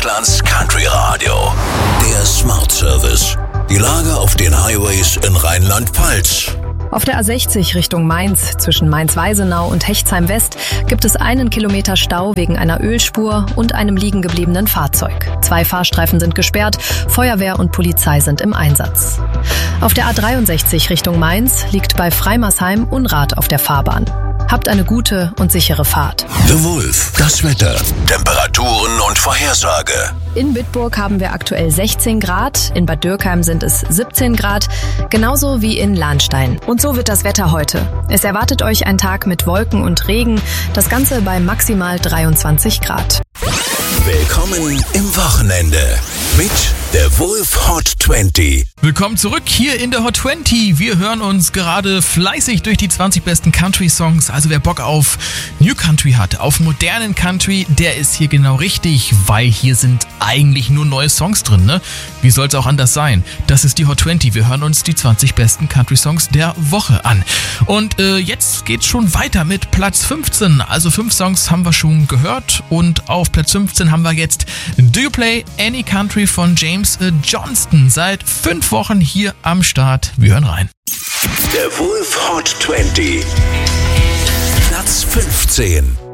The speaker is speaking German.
Deutschlands Country Radio. Der Smart Service. Die Lage auf den Highways in Rheinland-Pfalz. Auf der A60 Richtung Mainz, zwischen Mainz-Weisenau und Hechtsheim West, gibt es 1 Kilometer Stau wegen einer Ölspur und einem liegen gebliebenen Fahrzeug. 2 Fahrstreifen sind gesperrt, Feuerwehr und Polizei sind im Einsatz. Auf der A63 Richtung Mainz liegt bei Freimersheim Unrat auf der Fahrbahn. Habt eine gute und sichere Fahrt. The Wolf, das Wetter, Temperaturen und Vorhersage. In Bitburg haben wir aktuell 16 Grad, in Bad Dürkheim sind es 17 Grad, genauso wie in Lahnstein. Und so wird das Wetter heute. Es erwartet euch ein Tag mit Wolken und Regen, das Ganze bei maximal 23 Grad. Willkommen im Wochenende mit der Wolf Hot 20. Willkommen zurück hier in der Hot 20. Wir hören uns gerade fleißig durch die 20 besten Country-Songs. Also wer Bock auf New Country hat, auf modernen Country, der ist hier genau richtig, weil hier sind eigentlich nur neue Songs drin, ne? Wie soll es auch anders sein? Das ist die Hot 20. Wir hören uns die 20 besten Country-Songs der Woche an. Und jetzt geht's schon weiter mit Platz 15. Also 5 Songs haben wir schon gehört und auf Platz 15 haben wir jetzt Do You Play Any Country von James Johnston. Seit 5 Wochen hier am Start. Wir hören rein. Der Wolf Hot 20. Platz 15.